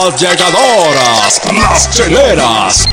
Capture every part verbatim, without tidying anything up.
Llegadoras, las cheleras.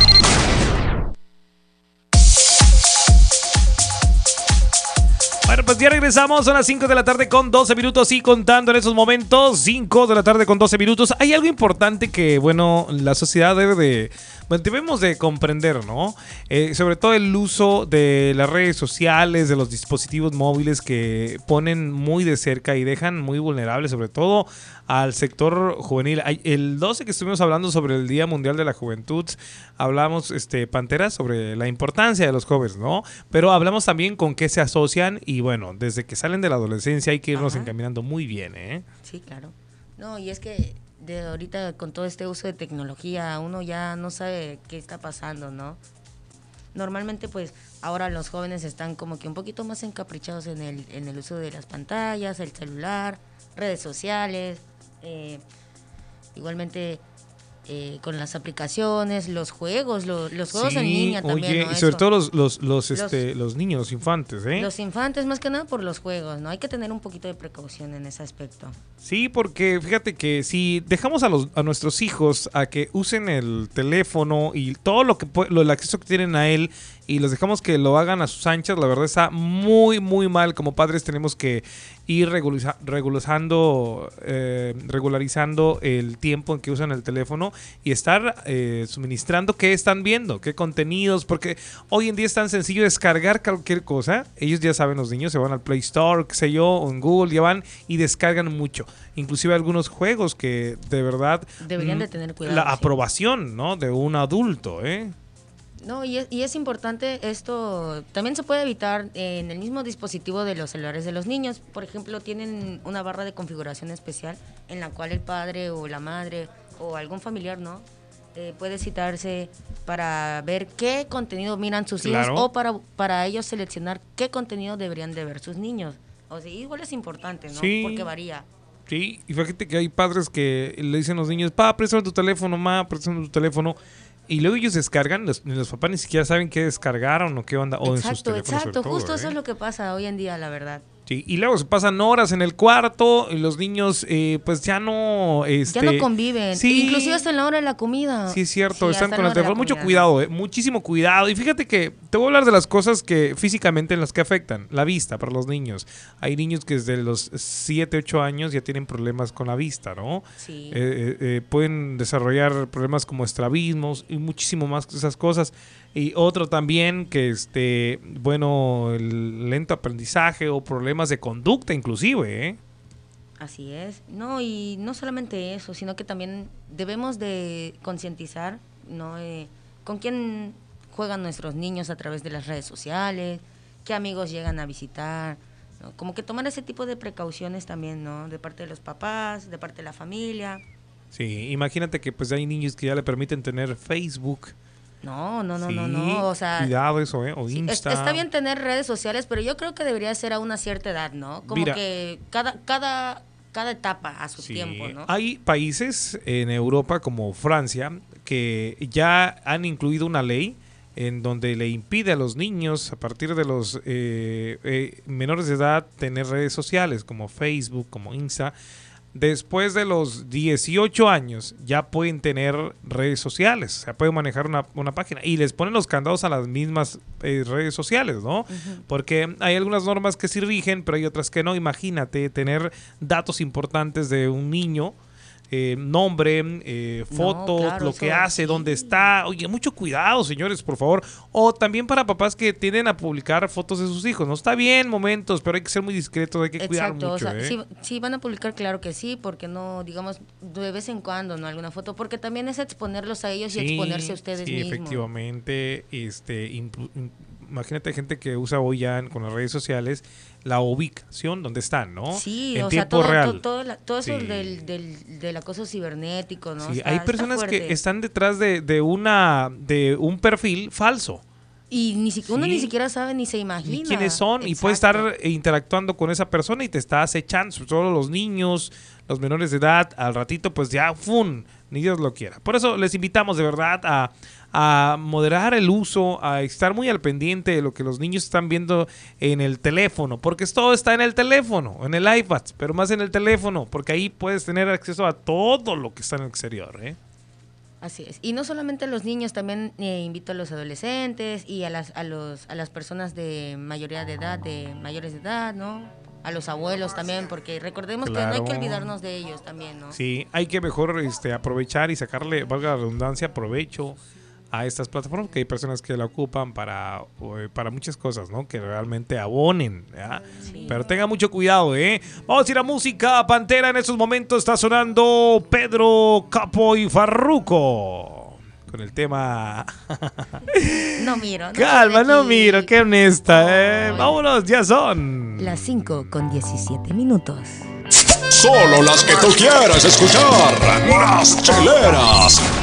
Bueno, pues ya regresamos, son las cinco de la tarde con doce minutos y contando en esos momentos, cinco de la tarde con doce minutos. Hay algo importante que, bueno, la sociedad debe de, bueno, debemos de comprender, ¿no? Eh, sobre todo el uso de las redes sociales, de los dispositivos móviles que ponen muy de cerca y dejan muy vulnerables, sobre todo al sector juvenil. El doce que estuvimos hablando sobre el Día Mundial de la Juventud, hablamos, este, Pantera, sobre la importancia de los jóvenes, ¿no? Pero hablamos también con qué se asocian y, bueno, desde que salen de la adolescencia hay que irnos Ajá. encaminando muy bien, ¿eh? Sí, claro. No, y es que de ahorita con todo este uso de tecnología uno ya no sabe qué está pasando, ¿no? Normalmente, pues, ahora los jóvenes están como que un poquito más encaprichados en el, en el uso de las pantallas, el celular, redes sociales, eh, igualmente eh, con las aplicaciones, los juegos, lo, los juegos sí, en línea también, oye, ¿no? y sobre Eso. todo los, los, los, este, los, los niños, los infantes, ¿eh? Los infantes, más que nada por los juegos, ¿no? Hay que tener un poquito de precaución en ese aspecto. Sí, porque fíjate que si dejamos a, los, a nuestros hijos a que usen el teléfono y todo lo que lo, el acceso que tienen a él y los dejamos que lo hagan a sus anchas, la verdad está muy, muy mal. Como padres tenemos que ir regulariza, regularizando, eh, regularizando el tiempo en que usan el teléfono y estar eh, suministrando qué están viendo, qué contenidos, porque hoy en día es tan sencillo descargar cualquier cosa. Ellos ya saben, los niños se van al Play Store, qué sé yo, o en Google, ya van y descargan mucho. Inclusive algunos juegos que de verdad deberían de tener cuidado. La sí. aprobación, ¿no? De un adulto, ¿eh? No, y es, y es importante esto, también se puede evitar en el mismo dispositivo de los celulares de los niños. Por ejemplo, tienen una barra de configuración especial en la cual el padre o la madre o algún familiar, ¿no? Eh, puede citarse para ver qué contenido miran sus hijos Claro. o para, para ellos seleccionar qué contenido deberían de ver sus niños. O sea, igual es importante, ¿no? Sí. Porque varía. Sí, y fíjate que hay padres que le dicen a los niños, pa, préstame tu teléfono, ma, préstame tu teléfono. Y luego ellos descargan, los, los papás ni siquiera saben qué descargaron o qué onda. O exacto, en sus teléfonos, exacto, todo, justo ¿eh? eso es lo que pasa hoy en día, la verdad. Sí, y luego se pasan horas en el cuarto y los niños eh, pues ya no... Este, ya no conviven, sí, inclusive hasta en la hora de la comida. Sí, es cierto, sí, están con el teléfono. Mucho comida, cuidado, eh, muchísimo cuidado. Y fíjate que te voy a hablar de las cosas que físicamente en las que afectan la vista para los niños. Hay niños que desde los siete, ocho años ya tienen problemas con la vista, ¿no? Sí. Eh, eh, eh, pueden desarrollar problemas como estrabismos y muchísimo más que esas cosas. Y otro también que, este, bueno, el lento aprendizaje o problemas de conducta inclusive, ¿eh? Así es. No, y no solamente eso, sino que también debemos de concientizar, ¿no? Eh, con quién juegan nuestros niños a través de las redes sociales, qué amigos llegan a visitar, ¿no? Como que tomar ese tipo de precauciones también, ¿no? De parte de los papás, de parte de la familia. Sí, imagínate que pues hay niños que ya le permiten tener Facebook. No, no, no, sí, no, no, o sea... cuidado eso, ¿eh? O sí, Insta. está bien tener redes sociales, pero yo creo que debería ser a una cierta edad, ¿no? Como Mira, que cada, cada, cada etapa a su sí, tiempo, ¿no? Hay países en Europa como Francia que ya han incluido una ley en donde le impide a los niños a partir de los eh, eh, menores de edad tener redes sociales como Facebook, como Insta. Después de los dieciocho años ya pueden tener redes sociales, o sea, pueden manejar una, una página y les ponen los candados a las mismas eh, redes sociales, ¿no? Uh-huh. Porque hay algunas normas que sí rigen, pero hay otras que no. Imagínate tener datos importantes de un niño, eh, nombre, eh, fotos, no, claro, lo que hace, sí. dónde está. Oye, mucho cuidado, señores, por favor. O también para papás que tienden a publicar fotos de sus hijos. No está bien momentos, pero hay que ser muy discretos, hay que Exacto, cuidar mucho. O sea, ¿eh? sí, sí van a publicar, claro que sí, porque no, digamos, de vez en cuando, ¿no? Alguna foto, porque también es exponerlos a ellos sí, y exponerse a ustedes sí, mismos. Efectivamente, este, impl- imagínate gente que usa hoy ya con las redes sociales la ubicación donde están, ¿no? Sí, en o tiempo sea, todo, real. todo, todo, la, todo eso sí. del, del, del acoso cibernético, ¿no? Sí, está, hay personas está que están detrás de, de una de un perfil falso. Y ni si, sí. uno ni siquiera sabe ni se imagina. Ni quiénes son. Exacto. Y puede estar interactuando con esa persona y te está acechando, sobre todo los niños, los menores de edad, al ratito, pues ya, ¡fum!, ni Dios lo quiera. Por eso les invitamos de verdad a, a moderar el uso, a estar muy al pendiente de lo que los niños están viendo en el teléfono, porque todo está en el teléfono, en el iPad, pero más en el teléfono, porque ahí puedes tener acceso a todo lo que está en el exterior, ¿eh? Así es. Y no solamente a los niños, también eh, invito a los adolescentes y a las, a, los, a las personas de mayoría de edad, de mayores de edad, ¿no? A los abuelos también, porque recordemos claro. que no hay que olvidarnos de ellos también, ¿no? Sí, hay que mejor este, aprovechar y sacarle, valga la redundancia, provecho a estas plataformas, que hay personas que la ocupan para, para muchas cosas, ¿no? Que realmente abonen, ¿ya? Sí. Pero tenga mucho cuidado, ¿eh? Vamos a ir a música. Pantera en estos momentos está sonando Pedro, Capo y Farruko con el tema No miro, no Calma, no miro, qué honesta, ¿eh? Vámonos, ya son las cinco con diecisiete minutos. Solo las que tú quieras escuchar. Las cheleras.